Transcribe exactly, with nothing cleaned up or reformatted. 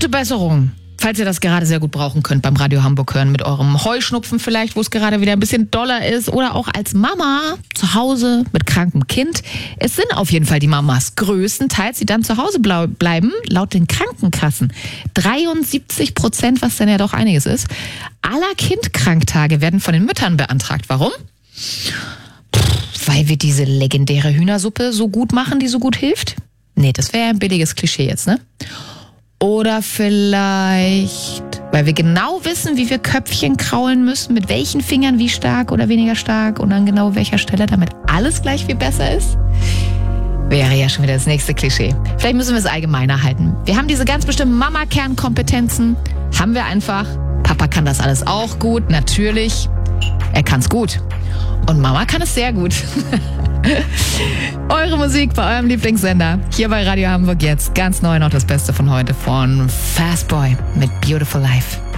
Gute Besserung. Falls ihr das gerade sehr gut brauchen könnt beim Radio Hamburg hören, mit eurem Heuschnupfen vielleicht, wo es gerade wieder ein bisschen doller ist, oder auch als Mama zu Hause mit krankem Kind. Es sind auf jeden Fall die Mamas größtenteils, die dann zu Hause bleiben, laut den Krankenkassen. dreiundsiebzig Prozent, was dann ja doch einiges ist, aller Kindkranktage werden von den Müttern beantragt. Warum? Weil wir diese legendäre Hühnersuppe so gut machen, die so gut hilft? Nee, das wäre ja ein billiges Klischee jetzt, ne? Oder vielleicht, weil wir genau wissen, wie wir Köpfchen kraulen müssen, mit welchen Fingern wie stark oder weniger stark und an genau welcher Stelle, damit alles gleich viel besser ist. Wäre ja schon wieder das nächste Klischee. Vielleicht müssen wir es allgemeiner halten. Wir haben diese ganz bestimmten Mama-Kernkompetenzen. Haben wir einfach. Papa kann das alles auch gut, natürlich. Er kann's gut. Und Mama kann es sehr gut. Eure Musik bei eurem Lieblingssender. Hier bei Radio Hamburg jetzt. Ganz neu noch das Beste von heute von Fastboy mit Beautiful Life.